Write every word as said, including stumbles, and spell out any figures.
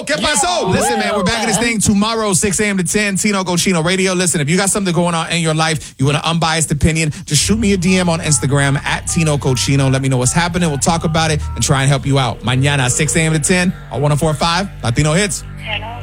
¿Qué pasó? Listen, man, we're back in this thing tomorrow, six a.m. to ten, Tino Cochino Radio. Listen, if you got something going on in your life, you want an unbiased opinion, just shoot me a D M on Instagram at Tino Cochino. Let me know what's happening. We'll talk about it and try and help you out. Mañana, six a.m. to ten, on one oh four point five, Latino Hits.